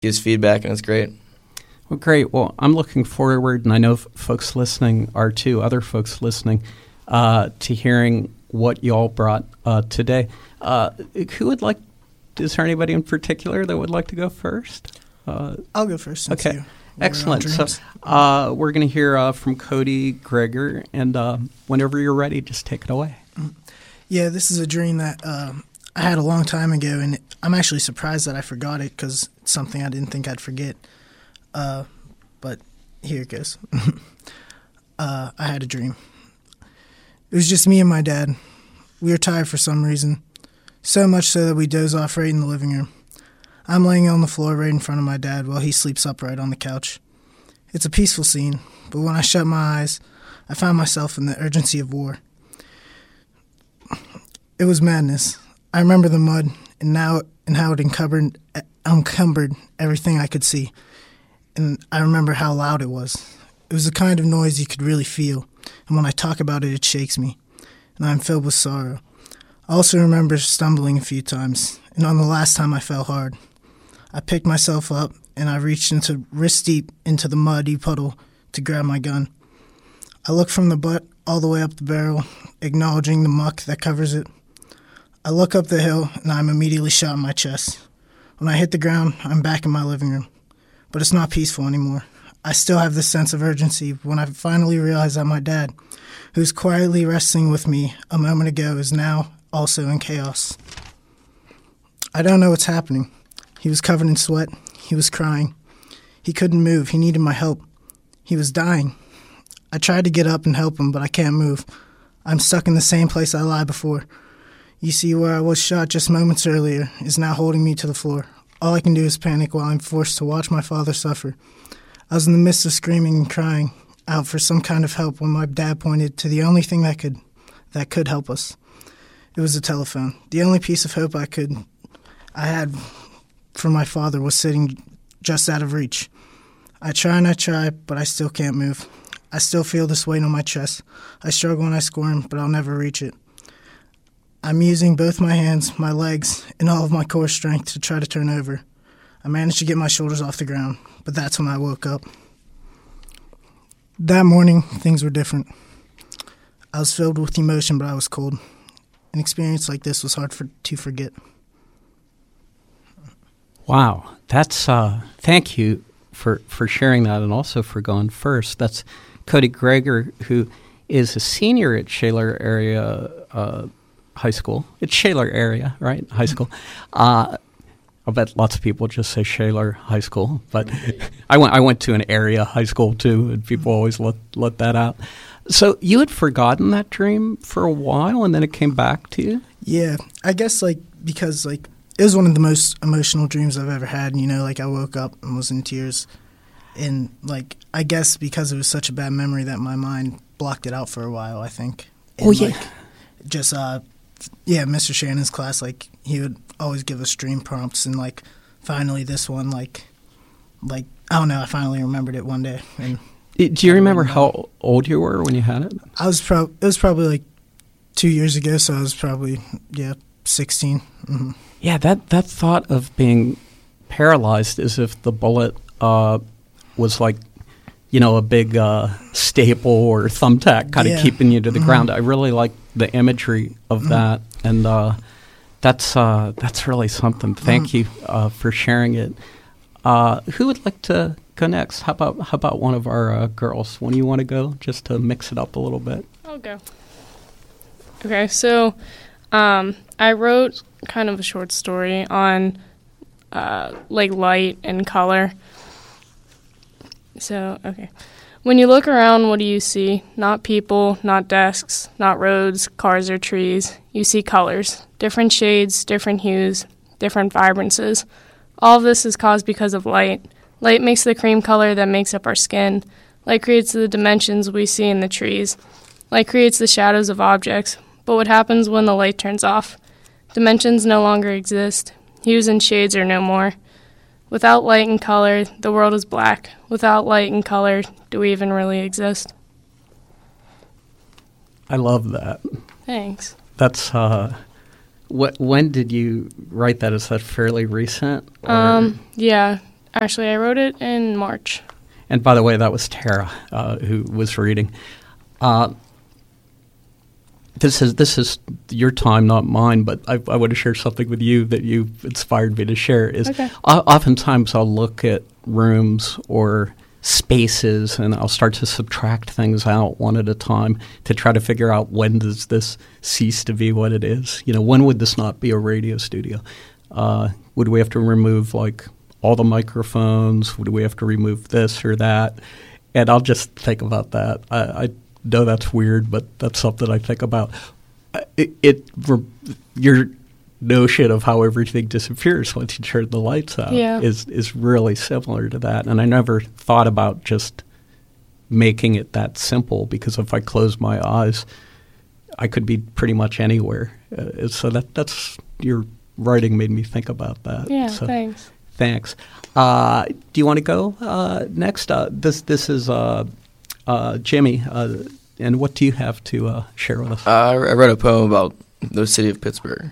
gives feedback, and it's great. Well, great. Well, I'm looking forward, and I know folks listening are too, other folks listening, to hearing what y'all brought today. Who would like, is there anybody in particular that would like to go first? I'll go first. Okay, excellent. So we're going to hear from Cody Greger, and whenever you're ready, just take it away. Yeah, this is a dream that I had a long time ago, and I'm actually surprised that I forgot it because it's something I didn't think I'd forget. But here it goes. I had a dream. It was just me and my dad. We were tired for some reason, so much so that we doze off right in the living room. I'm laying on the floor right in front of my dad while he sleeps upright on the couch. It's a peaceful scene, but when I shut my eyes, I found myself in the urgency of war. It was madness. I remember the mud and how it encumbered everything I could see. And I remember how loud it was. It was the kind of noise you could really feel, and when I talk about it, it shakes me, and I'm filled with sorrow. I also remember stumbling a few times, and on the last time I fell hard. I picked myself up, and I reached into wrist deep into the muddy puddle to grab my gun. I look from the butt all the way up the barrel, acknowledging the muck that covers it. I look up the hill, and I'm immediately shot in my chest. When I hit the ground, I'm back in my living room. But it's not peaceful anymore. I still have this sense of urgency when I finally realize that my dad, who's quietly wrestling with me a moment ago, is now also in chaos. I don't know what's happening. He was covered in sweat. He was crying. He couldn't move. He needed my help. He was dying. I tried to get up and help him, but I can't move. I'm stuck in the same place I lied before. You see, where I was shot just moments earlier is now holding me to the floor. All I can do is panic while I'm forced to watch my father suffer. I was in the midst of screaming and crying out for some kind of help when my dad pointed to the only thing that could help us. It was a telephone. The only piece of hope I had for my father was sitting just out of reach. I try and I try, but I still can't move. I still feel this weight on my chest. I struggle and I squirm, but I'll never reach it. I'm using both my hands, my legs, and all of my core strength to try to turn over. I managed to get my shoulders off the ground, but that's when I woke up. That morning, things were different. I was filled with emotion, but I was cold. An experience like this was hard to forget. Wow, that's thank you for sharing that, and also for going first. That's Cody Greger, who is a senior at Shaler Area High School. It's Shaler Area, right? High school. I bet lots of people just say Shaler High School, but I went to an area high school too, and people always let that out. So you had forgotten that dream for a while, and then it came back to you? Yeah, I guess because it was one of the most emotional dreams I've ever had. I woke up and was in tears, and I guess because it was such a bad memory that my mind blocked it out for a while, I think. And, Mr. Shannon's class, he would always give us dream prompts, and finally this one, I don't know, I finally remembered it one day. And do you remember how old you were when you had it? It was probably 2 years ago, so I was probably 16. Mm-hmm. Yeah, that thought of being paralyzed as if the bullet was a big staple or thumbtack kind of keeping you to the ground. I really like the imagery of that, and that's really something. Thank you for sharing it. Who would like to go next? How about one of our girls? When you want to go, just to mix it up a little bit. I'll go. Okay, so I wrote kind of a short story on light and color. So, okay. When you look around, what do you see? Not people, not desks, not roads, cars, or trees. You see colors, different shades, different hues, different vibrances. All of this is caused because of light. Light makes the cream color that makes up our skin. Light creates the dimensions we see in the trees. Light creates the shadows of objects. But what happens when the light turns off? Dimensions no longer exist. Hues and shades are no more. Without light and color, the world is black. Without light and color, do we even really exist? I love that. Thanks. That's when did you write that? Is that fairly recent? Yeah, Actually, I wrote it in March. And by the way, that was Tara who was reading. This is your time, not mine, but I want to share something with you that you inspired me to share. Okay. Oftentimes I'll look at rooms or spaces and I'll start to subtract things out one at a time to try to figure out, when does this cease to be what it is? When would this not be a radio studio? Would we have to remove all the microphones? Would we have to remove this or that? And I'll just think about that. I know that's weird, but that's something I think about. Your notion of how everything disappears once you turn the lights out is really similar to that. And I never thought about just making it that simple, because if I close my eyes, I could be pretty much anywhere. So that's your writing made me think about that. Yeah, so, thanks. Thanks. Do you want to go next? This is Jimmy, and what do you have to share with us? I read a poem about the city of Pittsburgh.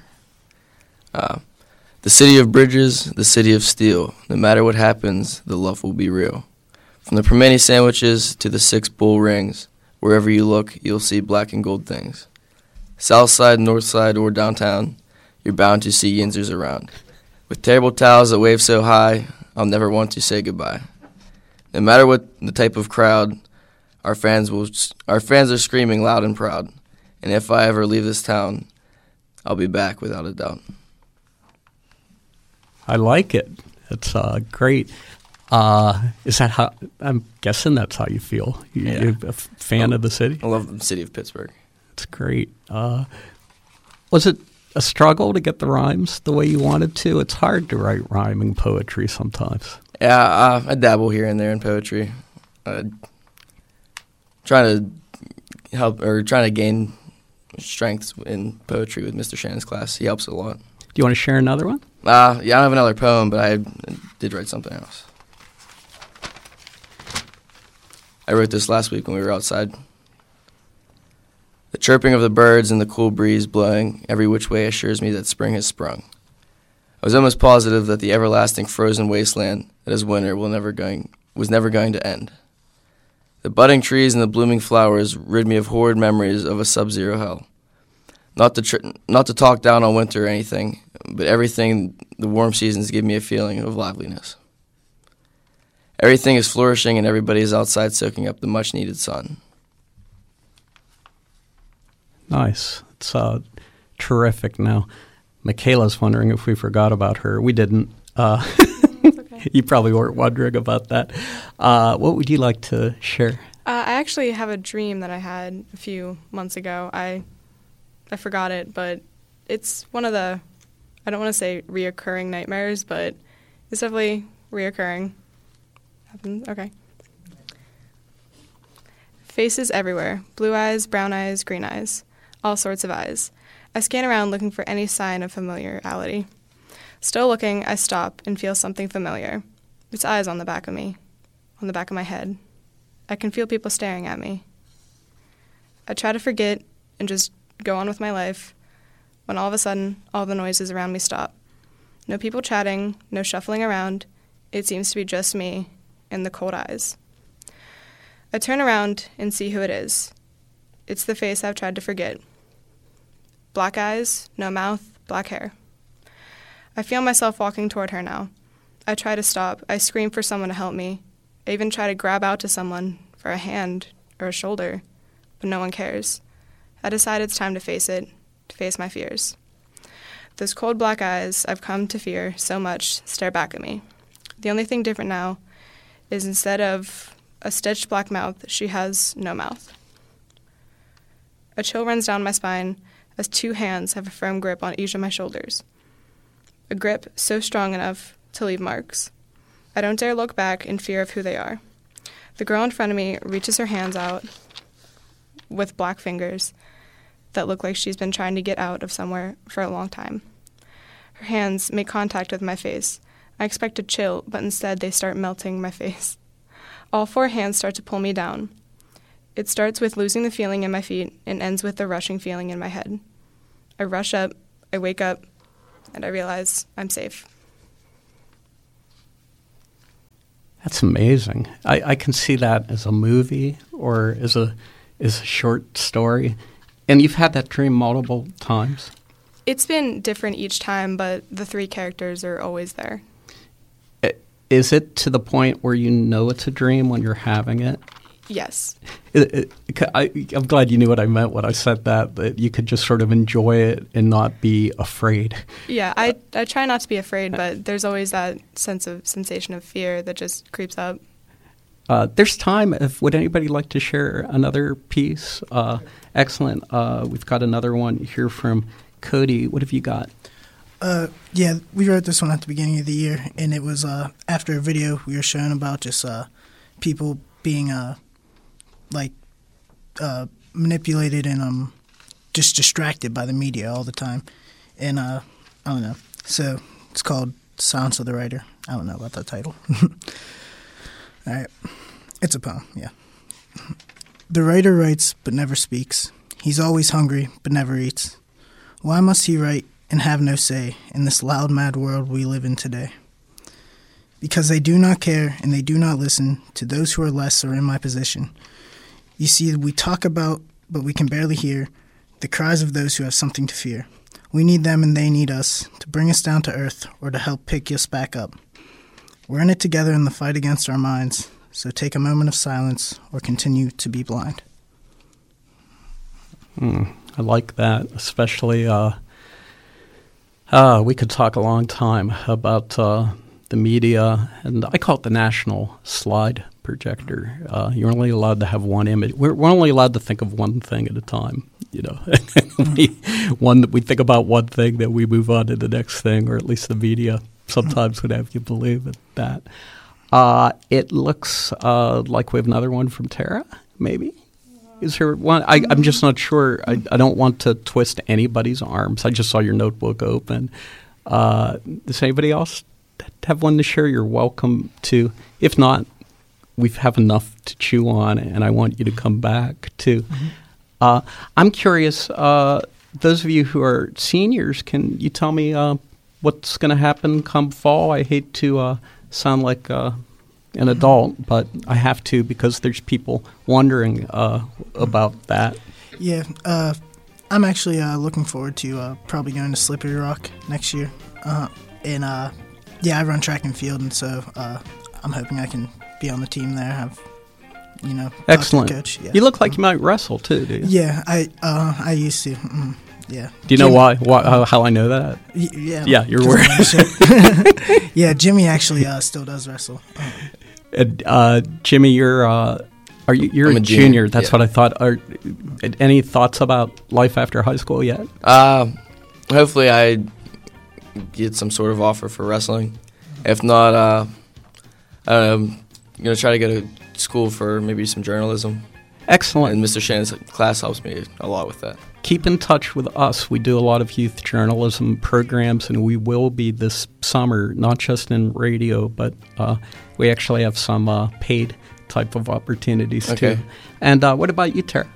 The city of bridges, the city of steel. No matter what happens, the love will be real. From the Primanti sandwiches to the 6 bull rings, wherever you look, you'll see black and gold things. South side, north side, or downtown, you're bound to see Yinzers around. With terrible towels that wave so high, I'll never want to say goodbye. No matter what the type of crowd, our fans are screaming loud and proud. And if I ever leave this town, I'll be back without a doubt. I like it. It's great. Is that how? I'm guessing that's how you feel. You're a fan of the city? I love the city of Pittsburgh. It's great. Was it a struggle to get the rhymes the way you wanted to? It's hard to write rhyming poetry sometimes. Yeah, I dabble here and there in poetry. Trying to gain strength in poetry with Mr. Shannon's class. He helps a lot. Do you want to share another one? Yeah, I don't have another poem, but I did write something else. I wrote this last week when we were outside. The chirping of the birds and the cool breeze blowing every which way assures me that spring has sprung. I was almost positive that the everlasting frozen wasteland that is winter was never going to end. The budding trees and the blooming flowers rid me of horrid memories of a sub-zero hell. Not to talk down on winter or anything, but everything the warm seasons give me a feeling of liveliness. Everything is flourishing and everybody is outside soaking up the much-needed sun. Nice. It's terrific. Now, Michaela's wondering if we forgot about her. We didn't. Okay. You probably weren't wondering about that. What would you like to share? I actually have a dream that I had a few months ago. I forgot it, but it's one of the, I don't want to say reoccurring nightmares, but it's definitely reoccurring. Okay. Faces everywhere. Blue eyes, brown eyes, green eyes. All sorts of eyes. I scan around looking for any sign of familiarity. Still looking, I stop and feel something familiar. It's eyes on the back of me, on the back of my head. I can feel people staring at me. I try to forget and just go on with my life, when all of a sudden, all the noises around me stop. No people chatting, no shuffling around. It seems to be just me and the cold eyes. I turn around and see who it is. It's the face I've tried to forget. Black eyes, no mouth, black hair. I feel myself walking toward her now. I try to stop. I scream for someone to help me. I even try to grab out to someone for a hand or a shoulder, but no one cares. I decide it's time to face it, to face my fears. Those cold black eyes I've come to fear so much stare back at me. The only thing different now is instead of a stitched black mouth, she has no mouth. A chill runs down my spine as 2 hands have a firm grip on each of my shoulders. A grip so strong enough to leave marks. I don't dare look back in fear of who they are. The girl in front of me reaches her hands out with black fingers that look like she's been trying to get out of somewhere for a long time. Her hands make contact with my face. I expect to chill, but instead they start melting my face. All 4 hands start to pull me down. It starts with losing the feeling in my feet and ends with the rushing feeling in my head. I rush up, I wake up, and I realize I'm safe. That's amazing. I can see that as a movie or as a short story. And you've had that dream multiple times? It's been different each time, but the 3 characters are always there. Is it to the point where you know it's a dream when you're having it? Yes. I'm glad you knew what I meant when I said that you could just sort of enjoy it and not be afraid. Yeah, I try not to be afraid, but there's always that sensation of fear that just creeps up. There's time. Would anybody like to share another piece? Excellent. We've got another one here from Cody. What have you got? Yeah, we wrote this one at the beginning of the year, and it was after a video we were showing about just people being manipulated and just distracted by the media all the time. And I don't know. So it's called Silence of the Writer. I don't know about that title. All right. It's a poem, yeah. The writer writes but never speaks. He's always hungry but never eats. Why must he write and have no say in this loud, mad world we live in today? Because they do not care and they do not listen to those who are less or in my position. You see, we talk about, but we can barely hear, the cries of those who have something to fear. We need them and they need us to bring us down to earth or to help pick us back up. We're in it together in the fight against our minds, so take a moment of silence or continue to be blind. I like that, especially we could talk a long time about the media, and I call it the national slide projector. You're only allowed to have one image. We're only allowed to think of one thing at a time, you know. we think about one thing, then we move on to the next thing, or at least the media sometimes would have you believe that. It looks like we have another one from Tara, maybe? Is there one? I'm just not sure. I don't want to twist anybody's arms. I just saw your notebook open. Does anybody else have one to share? You're welcome to. If not, we have enough to chew on, and I want you to come back to. I'm curious, those of you who are seniors, can you tell me what's going to happen come fall? I hate to sound like an adult, but I have to because there's people wondering about that. Yeah, I'm actually looking forward to probably going to Slippery Rock next year. And I run track and field, and so I'm hoping I can be on the team there. Have excellent coach. Yeah. You look like you might wrestle too, do you? Yeah, I used to. Yeah. Do you know why? How I know that? Yeah. Yeah, you're wearing. Yeah, Jimmy actually still does wrestle. Jimmy, you're you're a junior? That's what I thought. Any thoughts about life after high school yet? Hopefully, I get some sort of offer for wrestling. If not, I don't know. I'm gonna try to go to school for maybe some journalism. Excellent. And Mr. Shannon's class helps me a lot with that. Keep in touch with us. We do a lot of youth journalism programs, and we will be this summer, not just in radio, but we actually have some paid type of opportunities too. And what about you, Tara?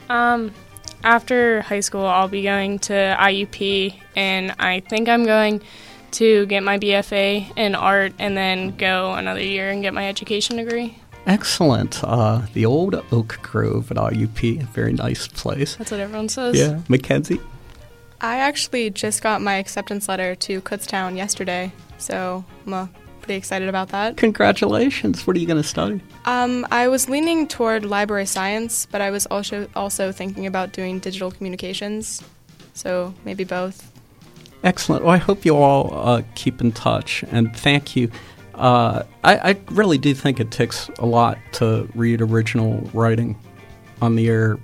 After high school, I'll be going to IUP, and I think I'm going to get my BFA in art and then go another year and get my education degree. Excellent. The old Oak Grove at IUP, a very nice place. That's what everyone says. Yeah. Mackenzie? I actually just got my acceptance letter to Kutztown yesterday, so I'm pretty excited about that. Congratulations. What are you going to study? I was leaning toward library science, but I was also thinking about doing digital communications, so maybe both. Excellent. Well, I hope you all keep in touch, and thank you. I really do think it takes a lot to read original writing on the air,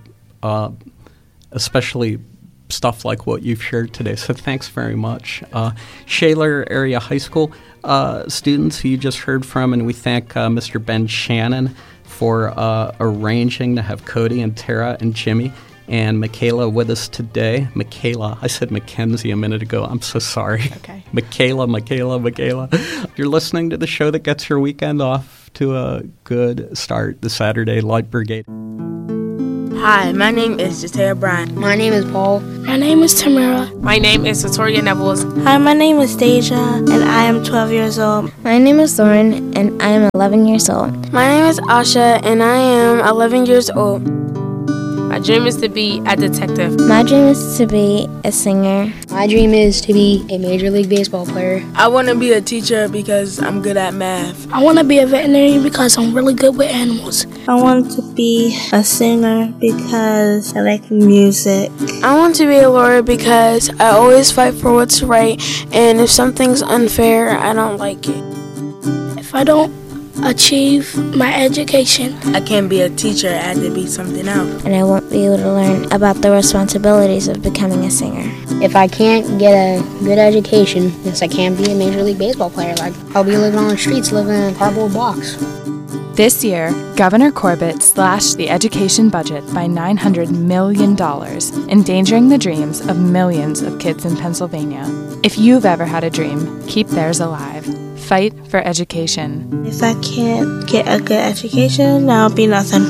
especially stuff like what you've shared today. So thanks very much. Shaler Area High School students who you just heard from, and we thank Mr. Ben Shannon for arranging to have Cody and Tara and Jimmy and Michaela with us today. Michaela, I said Mackenzie a minute ago. I'm so sorry. Okay. Michaela. You're listening to the show that gets your weekend off to a good start, the Saturday Light Brigade. Hi, my name is Jatea Bryant. My name is Paul. My name is Tamara. My name is Victoria Nevels. Hi, my name is Deja, and I am 12 years old. My name is Lauren, and I am 11 years old. My name is Asha, and I am 11 years old. My dream is to be a detective. My dream is to be a singer. My dream is to be a Major League Baseball player. I want to be a teacher because I'm good at math. I want to be a veterinarian because I'm really good with animals. I want to be a singer because I like music. I want to be a lawyer because I always fight for what's right, and if something's unfair, I don't like it. If I don't achieve my education, I can't be a teacher. I have to be something else. And I won't be able to learn about the responsibilities of becoming a singer. If I can't get a good education, yes, I can't be a Major League Baseball player. Like, I'll be living on the streets, living in a cardboard box. This year, Governor Corbett slashed the education budget by $900 million, endangering the dreams of millions of kids in Pennsylvania. If you've ever had a dream, keep theirs alive. Fight for education. If I can't get a good education, that'll be nothing.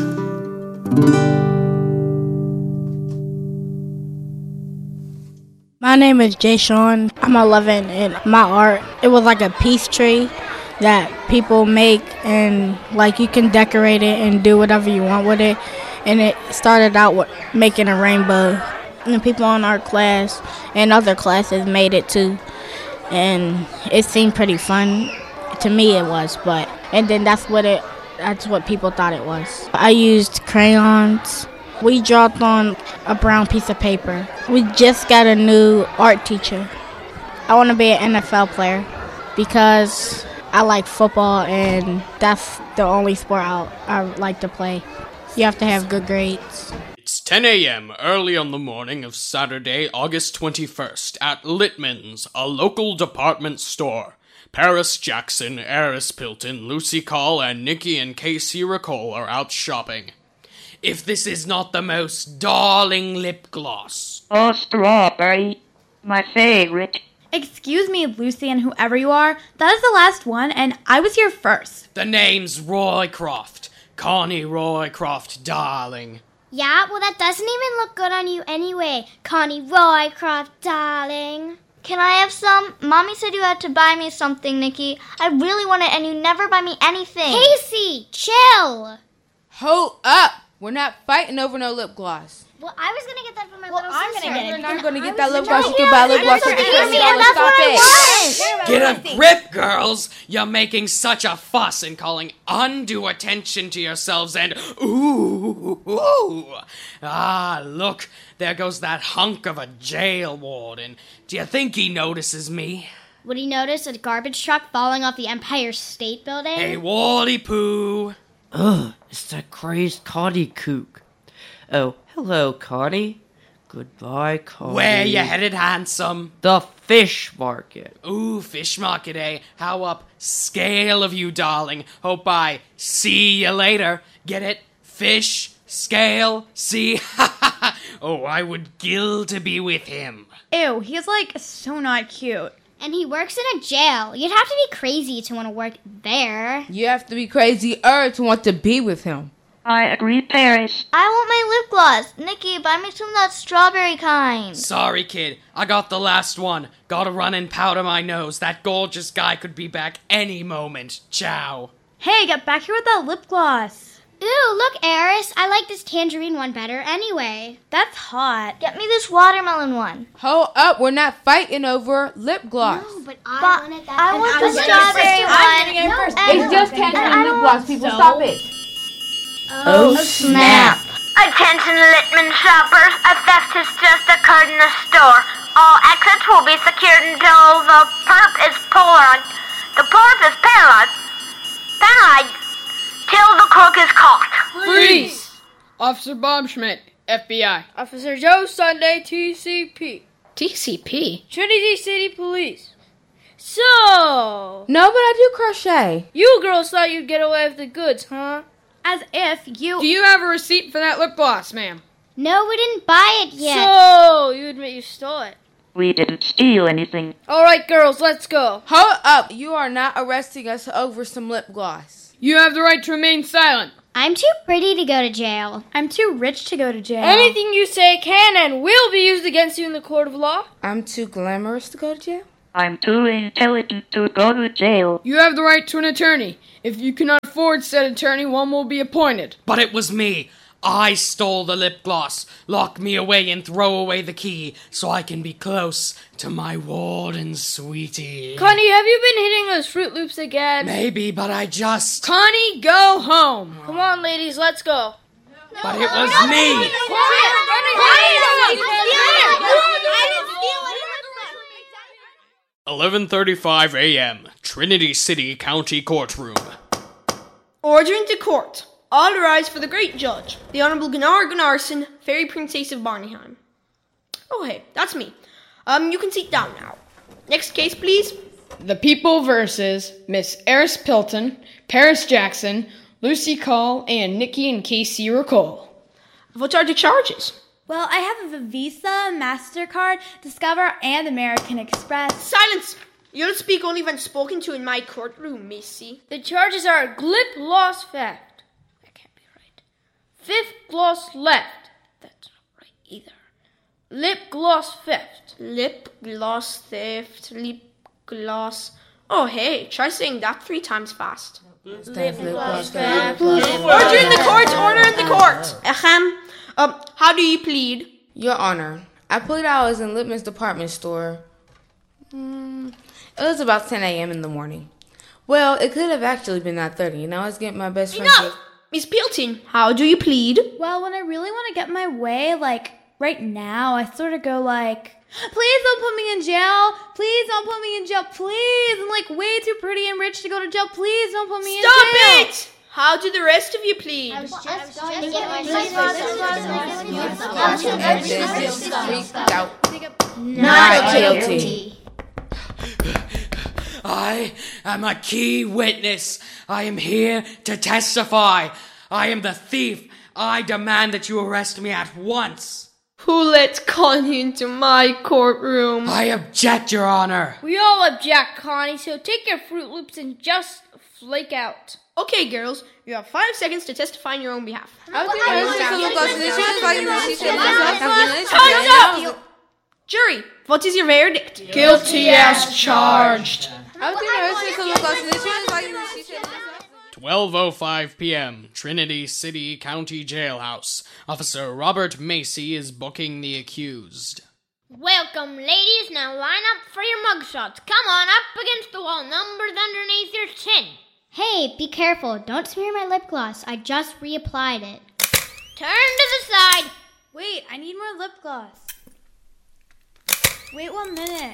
My name is Jay Sean. I'm 11, and my art, it was like a peace tree that people make, and like you can decorate it and do whatever you want with it. And it started out with making a rainbow. And the people in our class and other classes made it too. And it seemed pretty fun. To me it was, and then that's what people thought it was. I used crayons. We dropped on a brown piece of paper. We just got a new art teacher. I want to be an NFL player because I like football, and that's the only sport I like to play. You have to have good grades. It's 10 a.m. early on the morning of Saturday, August 21st, at Littman's, a local department store. Paris Jackson, Eris Pilton, Lucy Call, and Nikki and Casey Ricole are out shopping. If this is not the most darling lip gloss. Oh, strawberry. My favorite. Excuse me, Lucy and whoever you are. That is the last one, and I was here first. The name's Roycroft. Connie Roycroft, darling. Yeah, well that doesn't even look good on you anyway. Connie Roycroft, darling. Can I have some? Mommy said you had to buy me something, Nikki. I really want it, and you never buy me anything. Casey, chill! Hold up! We're not fighting over no lip gloss. Well, I was gonna get that for my little sister. I'm gonna get it. You're gonna get that lip gloss. You can buy lip gloss for Casey, and that's what I want. Get a grip, girls! You're making such a fuss and calling undue attention to yourselves and ooh. Ah, look, there goes that hunk of a jail warden. Do you think he notices me? Would he notice a garbage truck falling off the Empire State Building? Hey, Wally Poo! Ugh, it's that crazed Connie kook. Oh, hello, Connie. Goodbye, Connie. Where you headed, handsome? The fish market. Ooh, fish market, eh? How up scale of you, darling. Hope I see you later. Get it? Fish, scale, see? Oh, I would gill to be with him. Ew, he's like so not cute. And he works in a jail. You'd have to be crazy to want to work there. You have to be crazier to want to be with him. I agree, Paris. I want my lip gloss. Nikki, buy me some of that strawberry kind. Sorry, kid. I got the last one. Gotta run and powder my nose. That gorgeous guy could be back any moment. Ciao. Hey, get back here with that lip gloss. Ooh, look, Eris. I like this tangerine one better anyway. That's hot. Get me this watermelon one. Hold up, we're not fighting over lip gloss. No, but I wanted that. I want the strawberry one. It's just tangerine lip gloss, people. Stop it. Oh, snap. Attention Littman shoppers, a theft has just occurred in the store. All exits will be secured until the perp is paralyzed. The perp is paralyzed till the crook is caught. Freeze! Officer Bob Schmidt, FBI. Officer Joe Sunday, TCP. TCP? Trinity City Police. So... No, but I do crochet. You girls thought you'd get away with the goods, huh? As if you... Do you have a receipt for that lip gloss, ma'am? No, we didn't buy it yet. So, you admit you stole it? We didn't steal anything. All right, girls, let's go. Hold up. You are not arresting us over some lip gloss. You have the right to remain silent. I'm too pretty to go to jail. I'm too rich to go to jail. Anything you say can and will be used against you in the court of law. I'm too glamorous to go to jail. I'm too intelligent to go to jail. You have the right to an attorney. If you cannot afford said attorney, one will be appointed. But it was me. I stole the lip gloss. Lock me away and throw away the key so I can be close to my warden, sweetie. Connie, have you been hitting those Fruit Loops again? Maybe, but I just... Connie, go home. Come on, ladies, let's go. But it was me. 11:35 a.m. Trinity City County Courtroom. Order into court. All rise for the great judge, the Honorable Gunnar Gunnarsson, Fairy Princess of Barneyheim. Oh, hey, that's me. You can sit down now. Next case, please. The People versus Miss Eris Pilton, Paris Jackson, Lucy Call, and Nikki and Casey Ricole. What are the charges? Well, I have a Visa, MasterCard, Discover, and American Express. Silence! You'll speak only when spoken to in my courtroom, Missy. The charges are lip gloss theft. That can't be right. Fifth gloss left. That's not right either. Lip gloss theft. Lip gloss theft. Lip gloss. Oh, hey, try saying that 3 times fast. Lip gloss theft. Order in the court! Order in the court! How do you plead? Your Honor, I plead I was in Lipman's department store. It was about 10 a.m. in the morning. Well, it could have actually been 9:30, and I was getting my best friend. Enough! Miss Pilton, how do you plead? Well, when I really want to get my way, like, right now, I sort of go like, please don't put me in jail. Please don't put me in jail. Please. I'm like way too pretty and rich to go to jail. Please don't put me in jail. Stop it! How do the rest of you plead? Not guilty. I am a key witness. I am here to testify. I am the thief. I demand that you arrest me at once. Who let Connie into my courtroom? I object, Your Honor. We all object, Connie, so take your Fruit Loops and just flake out. Okay, girls, you have 5 seconds to testify on your own behalf. Time's up! Jury, what is your verdict? Guilty as charged. 12:05 p.m. Trinity City County Jailhouse. Officer Robert Macy is booking the accused. Welcome, ladies. Now line up for your mugshots. Come on up against the wall. Numbers underneath your chin. Hey, be careful. Don't smear my lip gloss. I just reapplied it. Turn to the side. Wait, I need more lip gloss. Wait 1 minute.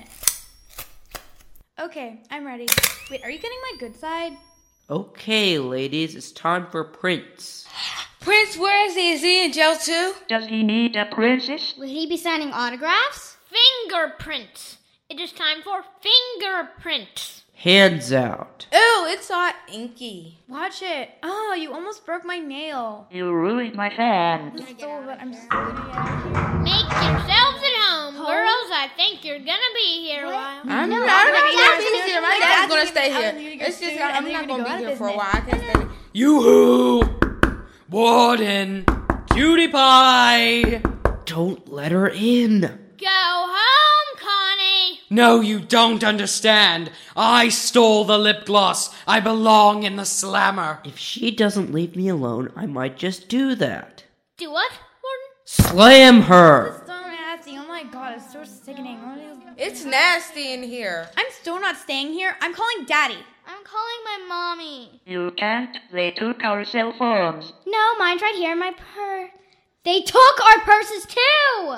Okay, I'm ready. Wait, are you getting my good side? Okay, ladies, it's time for Prince. Prince, where is he? Is he in jail too? Does he need a princess? Will he be signing autographs? Fingerprints. It is time for fingerprints. Hands out. Ew, it's all inky. Watch it. Oh, you almost broke my nail. You ruined my fan. I'm still gonna Make yourselves at home. Girls, I think you're gonna be here a while. I'm not gonna be here. My dad's gonna stay here. It's just I'm not gonna be here for a while. I can stay. Yoo-hoo! Warden! Cutie pie! Don't let her in. Go home, Connie. No, you don't understand. I stole the lip gloss. I belong in the slammer. If she doesn't leave me alone, I might just do that. Do what, Warden? Slam her! It's so nasty. Oh my god, it's so sickening. It's nasty in here. I'm still not staying here. I'm calling Daddy. I'm calling my mommy. You can't. They took our cell phones. No, mine's right here in my purse. They took our purses too!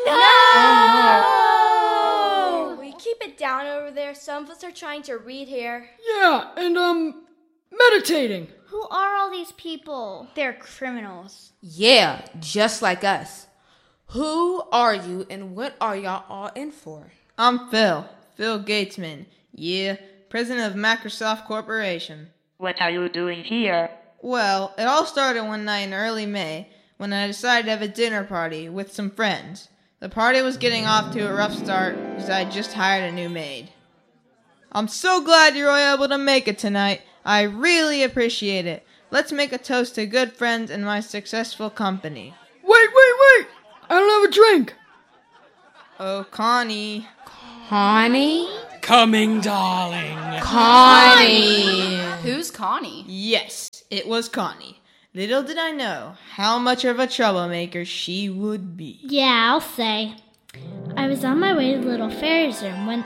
No! Will you keep it down over there? Some of us are trying to read here. Yeah, and meditating. Who are all these people? They're criminals. Yeah, just like us. Who are you and what are y'all all in for? I'm Phil Gatesman. Yeah, president of Microsoft Corporation. What are you doing here? Well, it all started one night in early May when I decided to have a dinner party with some friends. The party was getting off to a rough start because I had just hired a new maid. I'm so glad you're all able to make it tonight. I really appreciate it. let's make a toast to good friends and my successful company. Wait! I don't have a drink. Oh, Connie. Connie? Coming, darling. Connie. Who's Connie? Yes, it was Connie. Little did I know how much of a troublemaker she would be. Yeah, I'll say. I was on my way to the little fairies room when...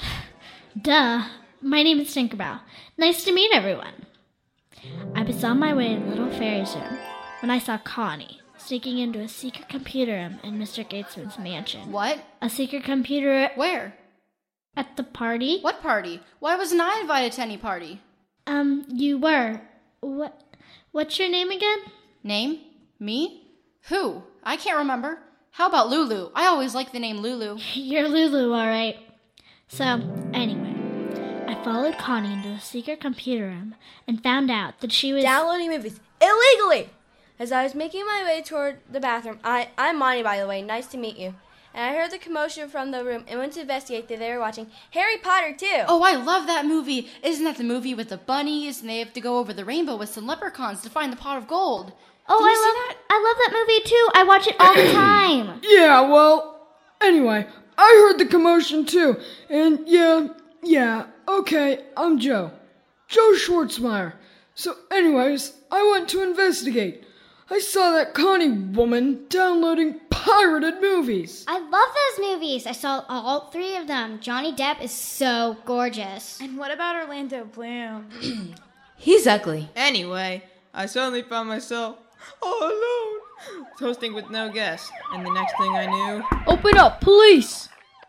Duh. My name is Tinkerbell. Nice to meet everyone. I was on my way to the little fairies room when I saw Connie sneaking into a secret computer room in Mr. Gatesman's mansion. What? A secret computer... Where? At the party. What party? Why wasn't I invited to any party? You were. What's your name again? Name? Me? Who? I can't remember. How about Lulu? I always liked the name Lulu. You're Lulu, all right. So, anyway, I followed Connie into the secret computer room and found out that she was... downloading movies illegally! As I was making my way toward the bathroom, I'm Monty, by the way. Nice to meet you. And I heard the commotion from the room and went to investigate that they were watching Harry Potter, too. Oh, I love that movie. Isn't that the movie with the bunnies and they have to go over the rainbow with some leprechauns to find the pot of gold? Oh, I love that movie, too. I watch it all the time. Yeah, well, anyway, I heard the commotion, too. And yeah, okay, I'm Joe Schwartzmeyer. So anyways, I went to investigate. I saw that Connie woman downloading pirated movies. I love those movies. I saw all 3 of them. Johnny Depp is so gorgeous. And what about Orlando Bloom? He's ugly. Anyway, I suddenly found myself all alone, toasting with no guests. And the next thing I knew... Open up, police!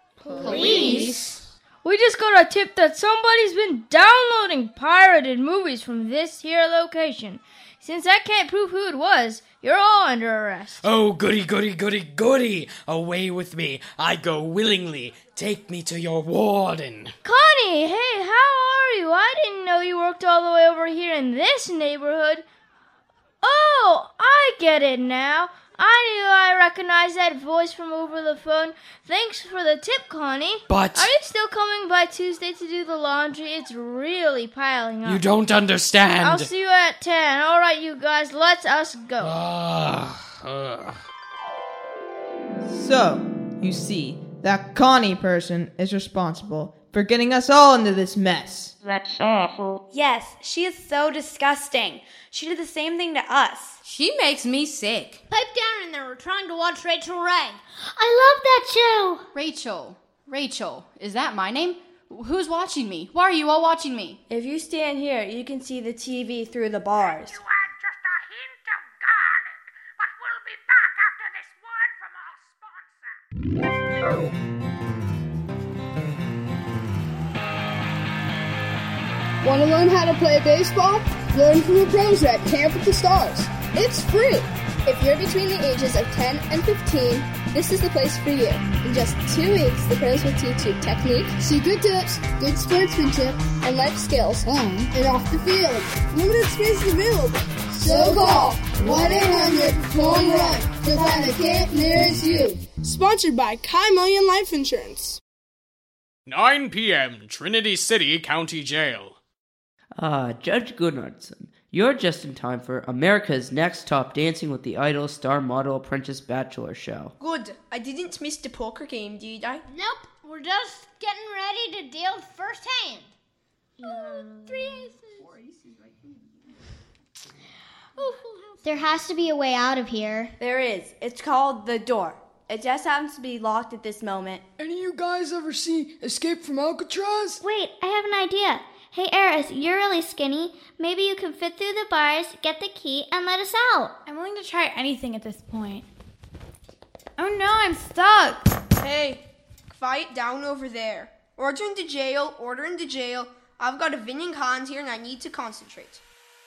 Police? We just got a tip that somebody's been downloading pirated movies from this here location. Since I can't prove who it was, you're all under arrest. Oh, goody. Away with me. I go willingly. Take me to your warden. Connie, hey, how are you? I didn't know you worked all the way over here in this neighborhood. Oh, I get it now. I knew I recognized that voice from over the phone. Thanks for the tip, Connie. But... are you still coming by Tuesday to do the laundry? It's really piling up. You don't understand. I'll see you at 10. All right, you guys, let us go. So, you see, that Connie person is responsible for getting us all into this mess. That's awful. Yes, she is so disgusting. She did the same thing to us. She makes me sick. Pipe down in there. We're trying to watch Rachel Ray. I love that show. Rachel. Is that my name? Who's watching me? Why are you all watching me? If you stand here, you can see the TV through the bars. You had just a hint of garlic, but we'll be back after this word from our sponsor. Want to learn how to play baseball? Learn from the pros at Camp with the Stars. It's free. If you're between the ages of 10 and 15, this is the place for you. In just 2 weeks, the pros will teach you technique, secret tips, good sportsmanship, and life skills on and off the field. Limited spaces available. So call 1-800-HOME-RUN to find a camp nearest you. Sponsored by Kai Million Life Insurance. 9 p.m., Trinity City County Jail. Judge Goodardson, you're just in time for America's Next Top Dancing with the Idol Star Model Apprentice Bachelor show. Good. I didn't miss the poker game, did I? Nope. We're just getting ready to deal first hand. 3 aces. 4 aces, right? There has to be a way out of here. There is. It's called the door. It just happens to be locked at this moment. Any of you guys ever see Escape from Alcatraz? Wait, I have an idea. Hey, Eris, you're really skinny. Maybe you can fit through the bars, get the key, and let us out. I'm willing to try anything at this point. Oh no, I'm stuck. Hey, quiet down over there. Order into jail. I've got a winning hand here and I need to concentrate.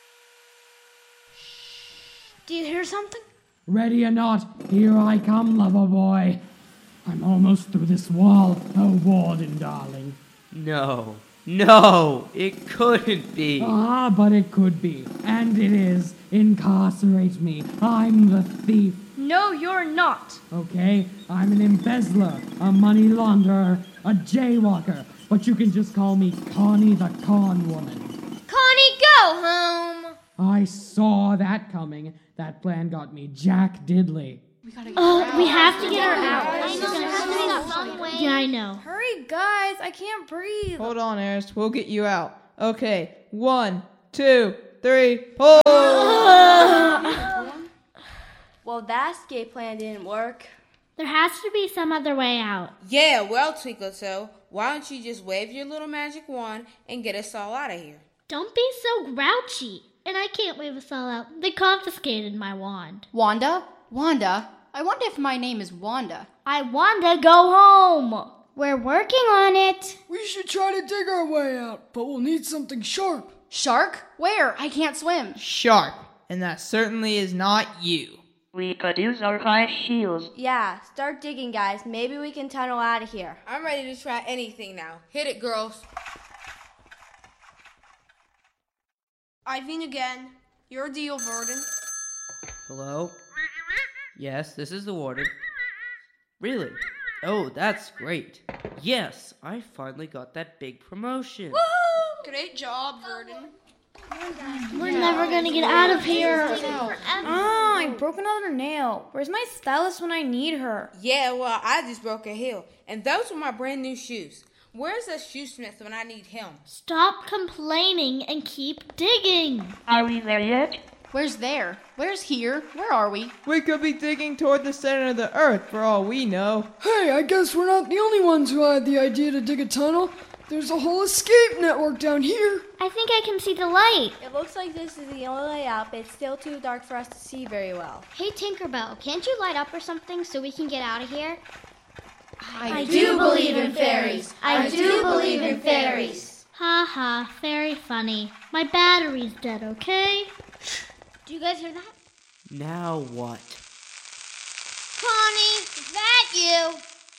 Do you hear something? Ready or not, here I come, lover boy. I'm almost through this wall, oh warden, darling. No, it couldn't be. But it could be, and it is. Incarcerate me. I'm the thief. No, you're not. Okay, I'm an embezzler, a money launderer, a jaywalker, but you can just call me Connie the Con Woman. Connie, go home! I saw that coming. That plan got me Jack Diddley. We have to get her out. Yeah, I know. Hurry, guys. I can't breathe. Hold on, Eris. We'll get you out. Okay. 1, 2, 3, pull! Well, that escape plan didn't work. There has to be some other way out. Yeah, well, Twinkle-Toe, why don't you just wave your little magic wand and get us all out of here? Don't be so grouchy. And I can't wave us all out. They confiscated my wand. Wanda? Wanda? I wonder if my name is Wanda. I want to go home. We're working on it. We should try to dig our way out, but we'll need something sharp. Shark? Where? I can't swim. Sharp. And that certainly is not you. We could use our ice shields. Yeah, start digging, guys. Maybe we can tunnel out of here. I'm ready to try anything now. Hit it, girls. Ivan again. Your deal, Verdon. Hello? Yes, this is the warden. Really? Oh, that's great. Yes, I finally got that big promotion. Woohoo! Great job, Verdon. We're never gonna get out of here. I broke another nail. Where's my stylist when I need her? Yeah, well, I just broke a heel. And those were my brand new shoes. Where's the shoesmith when I need him? Stop complaining and keep digging. Are we there yet? Where's there? Where's here? Where are we? We could be digging toward the center of the earth for all we know. Hey, I guess we're not the only ones who had the idea to dig a tunnel. There's a whole escape network down here. I think I can see the light. It looks like this is the only way out, but it's still too dark for us to see very well. Hey, Tinkerbell, can't you light up or something so we can get out of here? I do believe in fairies. I do believe in fairies. Ha ha, very funny. My battery's dead, okay? Do you guys hear that? Now what? Connie, is that you?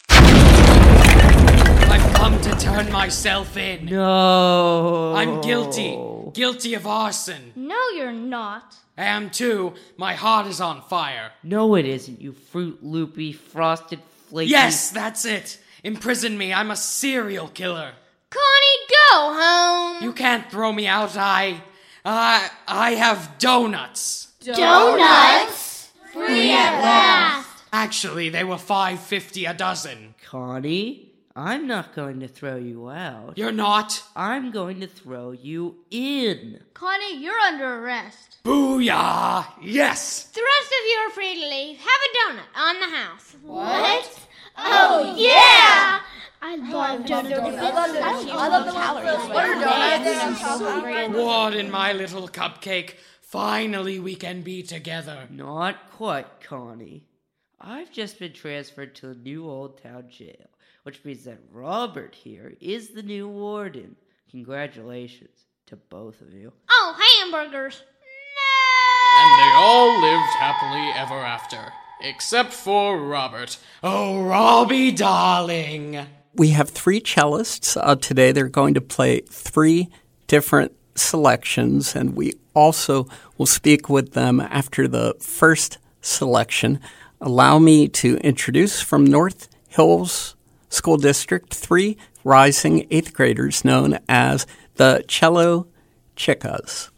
I've come to turn myself in. No. I'm guilty. Guilty of arson. No, you're not. I am too. My heart is on fire. No, it isn't, you Fruit Loopy, frosted flaky... Yes, that's it. Imprison me. I'm a serial killer. Connie, go home. You can't throw me out. I have donuts. Donuts? Free at last. Actually, they were $5.50 a dozen. Connie, I'm not going to throw you out. You're not? I'm going to throw you in. Connie, you're under arrest. Booyah! Yes! The rest of you are free to leave. Have a donut on the house. What? Oh, yeah! I love donuts. I love the calories. What are donuts? Warden, my little cupcake. Finally, we can be together. Not quite, Connie. I've just been transferred to the new Old Town Jail, which means that Robert here is the new warden. Congratulations to both of you. Oh, hamburgers. And they all lived happily ever after. Except for Robert. Oh, Robbie, darling. We have 3 cellists. Today they're going to play 3 different selections, and we also will speak with them after the first selection. Allow me to introduce from North Hills School District 3 rising 8th graders known as the Cello Chicas.